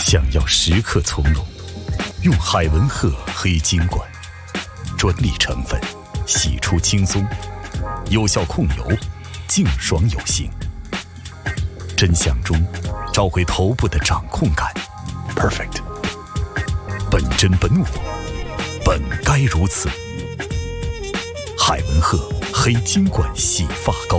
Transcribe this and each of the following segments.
想要时刻从容，用海文赫黑金管，专利成分，洗出轻松，有效控油，净爽有型。真相中找回头部的掌控感 ，perfect。本真本我，本该如此。海文赫黑金管洗发膏。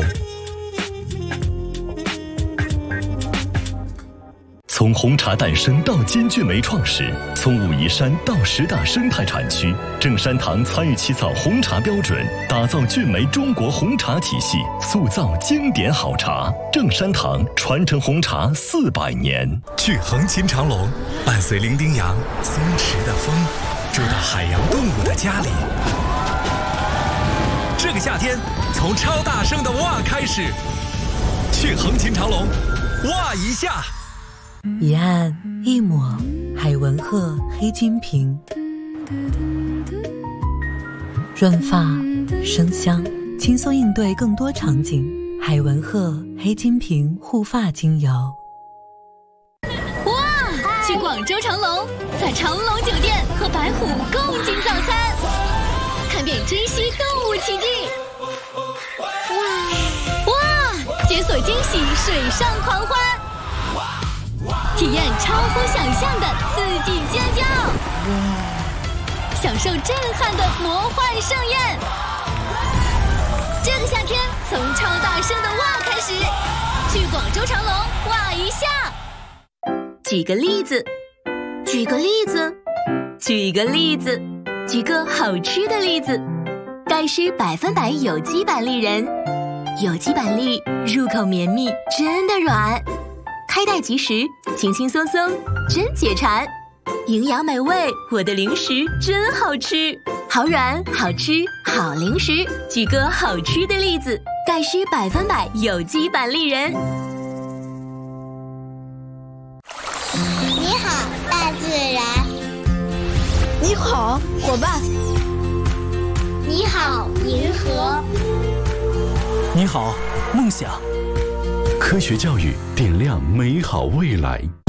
从红茶诞生到金骏眉创始，从武夷山到10大生态产区，正山堂参与起草红茶标准，打造骏眉中国红茶体系，塑造经典好茶。正山堂传承红茶400年。 去横琴长隆，伴随伶仃洋、松弛的风，住到海洋动物的家里。这个夏天，从超大声的哇开始，去横琴长隆，哇一下。 一按一抹，海文赫黑金瓶，润发生香，轻松应对更多场景。海文赫黑金瓶护发精油。 哇！去广州长隆，在长隆酒店和白虎共进早餐，看遍珍稀动物奇迹。哇！解锁惊喜水上狂欢。体验超乎想象的刺激尖叫，享受震撼的魔幻盛宴。这个夏天，从超大声的哇开始，去广州长隆哇一下。 举个例子，举个例子，举个例子，举个好吃的例子。盖诗100%有机板栗仁，有机板栗入口绵密，真的软。开袋即食，轻轻松松，真解馋。营养美味，我的零食真好吃，好软好吃好零食。举个好吃的例子，盖诗100%有机板栗仁。 你好，大自然。 你好，伙伴。 你好，银河。 你好，梦想。 科学教育点亮美好未来。